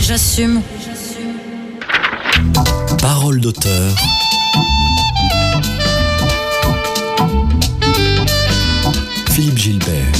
j'assume. Parole d'auteur. Philippe Gilbert.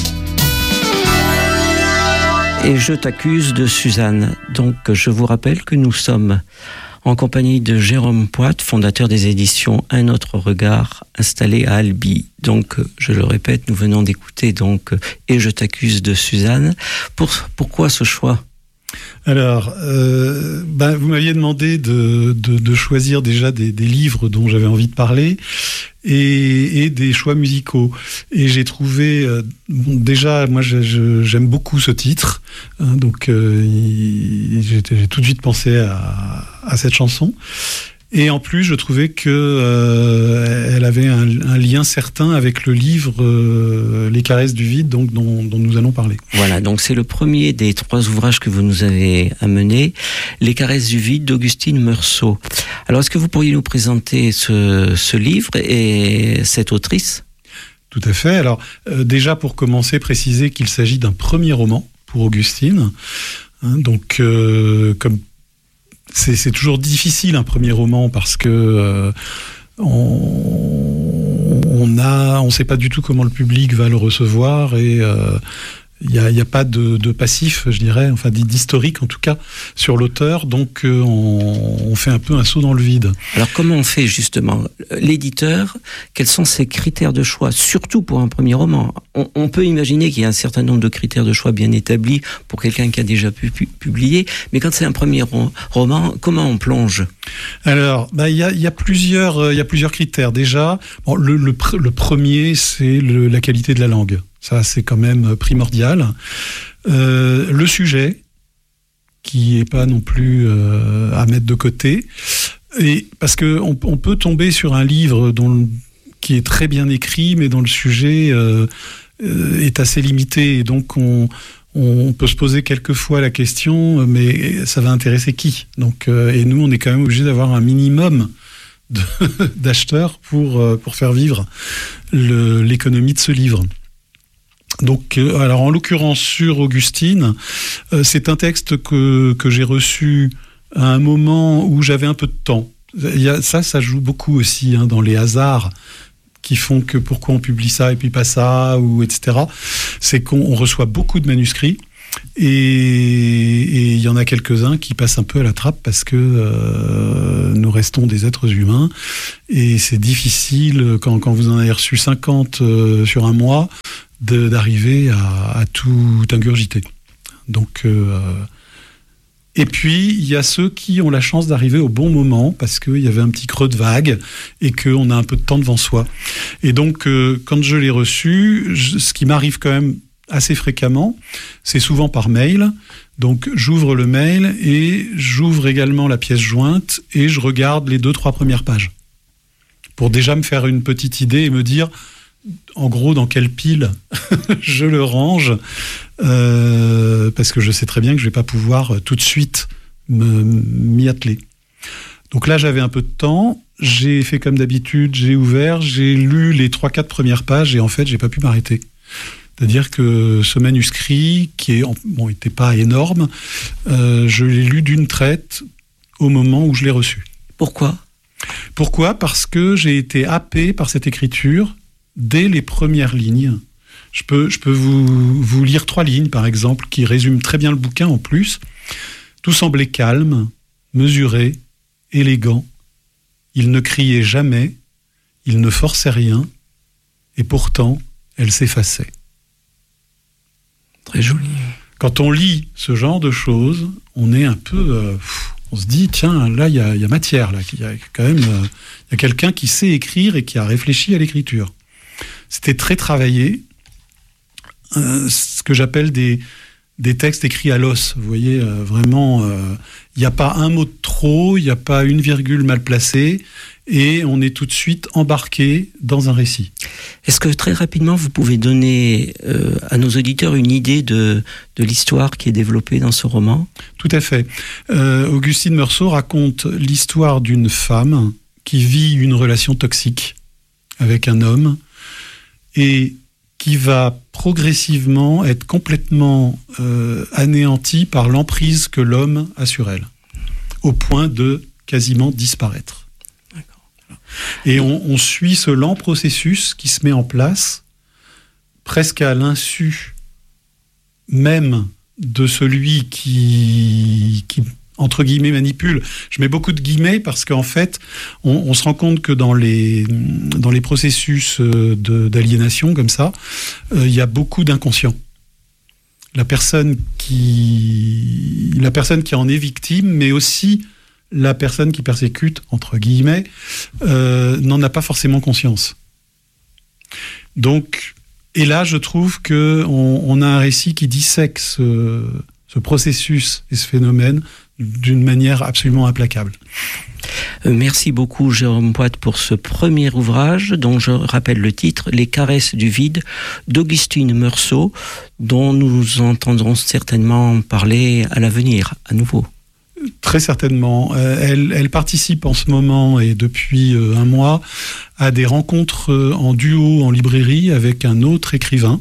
Et je t'accuse de Suzanne. Donc je vous rappelle que nous sommes en compagnie de Jérôme Poite, fondateur des éditions Un autre regard, installé à Albi. Donc je le répète, nous venons d'écouter donc Et je t'accuse de Suzanne. Pourquoi ce choix ? Alors, vous m'aviez demandé de choisir déjà des livres dont j'avais envie de parler et des choix musicaux. Et j'ai trouvé, déjà, moi j'aime beaucoup ce titre, hein, donc j'ai tout de suite pensé à cette chanson. Et en plus, je trouvais que elle avait un lien certain avec le livre Les caresses du vide, donc dont nous allons parler. Voilà, donc c'est le premier des 3 ouvrages que vous nous avez amenés, Les caresses du vide d'Augustine Meursault. Alors, est-ce que vous pourriez nous présenter ce livre et cette autrice ? Tout à fait. Alors, déjà pour commencer, préciser qu'il s'agit d'un premier roman pour Augustine. Hein, donc, comme c'est toujours difficile un premier roman parce que on sait pas du tout comment le public va le recevoir et il y a pas de passif, je dirais, enfin d'historique en tout cas sur l'auteur, donc on fait un peu un saut dans le vide. Alors comment on fait justement l'éditeur ? Quels sont ses critères de choix, surtout pour un premier roman ? On peut imaginer qu'il y a un certain nombre de critères de choix bien établis pour quelqu'un qui a déjà pu publier, mais quand c'est un premier roman, comment on plonge ? Alors, il y a plusieurs critères. Déjà, bon, le premier, c'est la qualité de la langue. Ça, c'est quand même primordial. Le sujet, qui est pas non plus à mettre de côté, et parce que on peut tomber sur un livre qui est très bien écrit, mais dont le sujet est assez limité, et donc on peut se poser quelquefois la question, mais ça va intéresser qui ? Donc, et nous, on est quand même obligé d'avoir un minimum d'acheteurs pour faire vivre l'économie de ce livre. Donc, alors en l'occurrence sur Augustine, c'est un texte que j'ai reçu à un moment où j'avais un peu de temps. Ça joue beaucoup aussi hein, dans les hasards qui font que pourquoi on publie ça et puis pas ça, ou etc. C'est qu'on reçoit beaucoup de manuscrits et il y en a quelques-uns qui passent un peu à la trappe parce que nous restons des êtres humains et c'est difficile quand vous en avez reçu 50 sur un mois d'arriver à tout ingurgiter. Donc, et puis, il y a ceux qui ont la chance d'arriver au bon moment parce qu'il y avait un petit creux de vague et qu'on a un peu de temps devant soi. Et donc, quand je l'ai reçu, ce qui m'arrive quand même assez fréquemment, c'est souvent par mail. Donc, j'ouvre le mail et j'ouvre également la pièce jointe et je regarde les 2-3 premières pages pour déjà me faire une petite idée et me dire en gros dans quelle pile je le range parce que je sais très bien que je vais pas pouvoir tout de suite m'y atteler. Donc là j'avais un peu de temps, j'ai fait comme d'habitude, j'ai ouvert, j'ai lu les 3-4 premières pages et en fait j'ai pas pu m'arrêter. C'est-à-dire que ce manuscrit qui était pas énorme, je l'ai lu d'une traite au moment où je l'ai reçu. Pourquoi ? Parce que j'ai été happé par cette écriture dès les premières lignes. Je peux vous lire 3 lignes, par exemple, qui résument très bien le bouquin en plus. Tout semblait calme, mesuré, élégant. Il ne criait jamais, il ne forçait rien, et pourtant, elle s'effaçait. Très joli. Quand on lit ce genre de choses, on est un peu... on se dit, tiens, là, il y a matière, là. Il y a quand même... il y a quelqu'un qui sait écrire et qui a réfléchi à l'écriture. C'était très travaillé, ce que j'appelle des textes écrits à l'os. Vous voyez, vraiment, il n'y a pas un mot de trop, il n'y a pas une virgule mal placée, et on est tout de suite embarqué dans un récit. Est-ce que très rapidement, vous pouvez donner à nos auditeurs une idée de l'histoire qui est développée dans ce roman ? Tout à fait. Augustine Meursault raconte l'histoire d'une femme qui vit une relation toxique avec un homme, et qui va progressivement être complètement anéantie par l'emprise que l'homme a sur elle, au point de quasiment disparaître. D'accord. Et on suit ce lent processus qui se met en place, presque à l'insu même de celui qui entre guillemets manipule. Je mets beaucoup de guillemets parce qu'en fait, on se rend compte que dans les processus d'aliénation comme ça, il y a beaucoup d'inconscient. La personne qui en est victime, mais aussi la personne qui persécute, entre guillemets, n'en a pas forcément conscience. Donc, et là, je trouve qu'on a un récit qui dissèque ce processus et ce phénomène d'une manière absolument implacable. Merci beaucoup Jérôme Poit pour ce premier ouvrage dont je rappelle le titre, Les caresses du vide d'Augustine Meursault, dont nous entendrons certainement parler à l'avenir à nouveau. Très certainement. Elle participe en ce moment et depuis un mois à des rencontres en duo en librairie avec un autre écrivain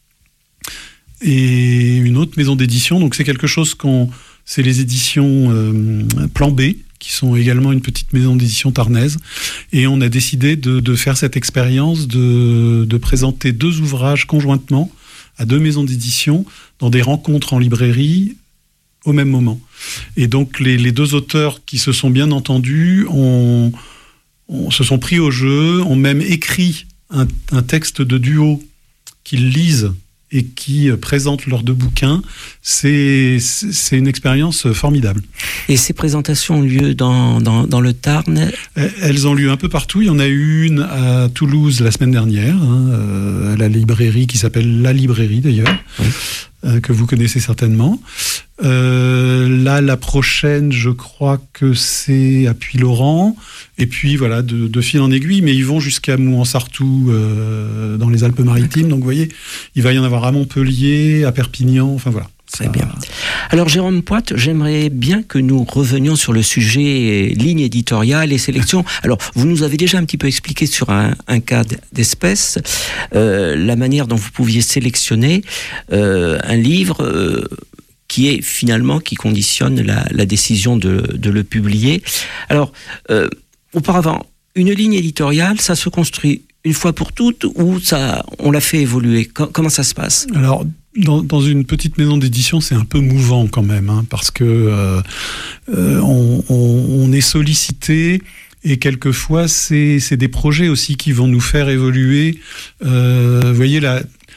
et une autre maison d'édition. Donc c'est quelque chose c'est les éditions Plan B, qui sont également une petite maison d'édition tarnaise. Et on a décidé de faire cette expérience de présenter 2 ouvrages conjointement à 2 maisons d'édition dans des rencontres en librairie au même moment. Et donc les 2 auteurs qui se sont bien entendus se sont pris au jeu, ont même écrit un texte de duo qu'ils lisent et qui présentent leurs 2 bouquins. C'est une expérience formidable. Et ces présentations ont lieu dans le Tarn ? Elles ont lieu un peu partout. Il y en a eu une à Toulouse la semaine dernière, à la librairie qui s'appelle La Librairie d'ailleurs, oui. Que vous connaissez certainement. Là, la prochaine, je crois que c'est à Puylaurent. Et puis voilà, de fil en aiguille, mais ils vont jusqu'à Mouans-Sartoux dans les Alpes-Maritimes. Donc vous voyez, il va y en avoir à Montpellier, à Perpignan, enfin voilà. Très bien. Alors Jérôme Poit, j'aimerais bien que nous revenions sur le sujet ligne éditoriale et sélection. Alors vous nous avez déjà un petit peu expliqué sur un cas d'espèce la manière dont vous pouviez sélectionner un livre qui conditionne la décision de le publier. Alors auparavant, une ligne éditoriale, ça se construit une fois pour toutes ou on l'a fait évoluer ? Comment ça se passe ? Alors, dans une petite maison d'édition, c'est un peu mouvant quand même, parce que on est sollicité et quelquefois c'est des projets aussi qui vont nous faire évoluer. Vous voyez,